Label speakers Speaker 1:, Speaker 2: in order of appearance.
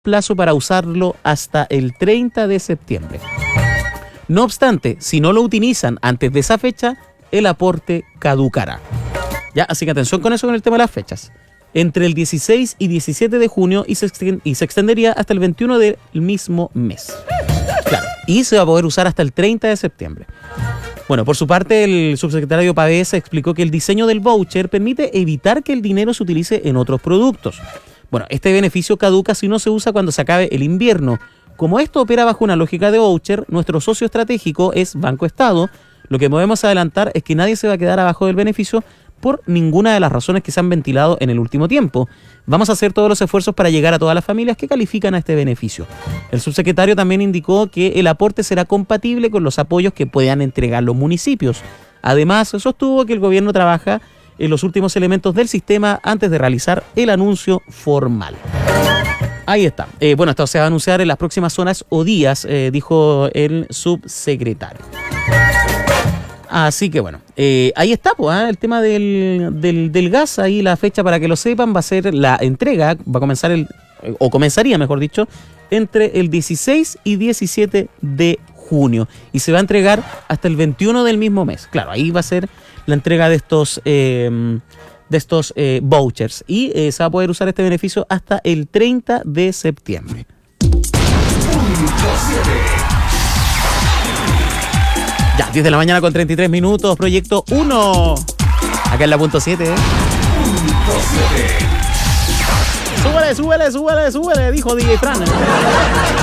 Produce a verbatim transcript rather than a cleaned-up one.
Speaker 1: plazo para usarlo hasta el treinta de septiembre. No obstante, si no lo utilizan antes de esa fecha, el aporte caducará. Ya, así que atención con eso, con el tema de las fechas. Entre el dieciséis y diecisiete de junio y se, y se extendería hasta el veintiuno del mismo mes. Claro, y se va a poder usar hasta el treinta de septiembre. Bueno, por su parte, el subsecretario Pavés explicó que el diseño del voucher permite evitar que el dinero se utilice en otros productos. Bueno, este beneficio caduca si no se usa cuando se acabe el invierno. Como esto opera bajo una lógica de voucher, nuestro socio estratégico es Banco Estado. Lo que podemos adelantar es que nadie se va a quedar abajo del beneficio por ninguna de las razones que se han ventilado en el último tiempo. Vamos a hacer todos los esfuerzos para llegar a todas las familias que califican a este beneficio. El subsecretario también indicó que el aporte será compatible con los apoyos que puedan entregar los municipios. Además, sostuvo que el gobierno trabaja en los últimos elementos del sistema antes de realizar el anuncio formal. Ahí está. Eh, bueno, esto se va a anunciar en las próximas horas o días, eh, dijo el subsecretario. Así que bueno, eh, ahí está pues, ¿eh? el tema del, del, del gas, ahí la fecha para que lo sepan va a ser la entrega, va a comenzar el, o comenzaría mejor dicho, entre el dieciséis y diecisiete de junio y se va a entregar hasta el veintiuno del mismo mes. Claro, ahí va a ser la entrega de estos, eh, de estos eh, vouchers y eh, se va a poder usar este beneficio hasta el treinta de septiembre. Ya, diez de la mañana con treinta y tres minutos, proyecto uno. Acá en la punto siete. ¿eh? Súbele, súbele, súbele, súbele, dijo D J Fran.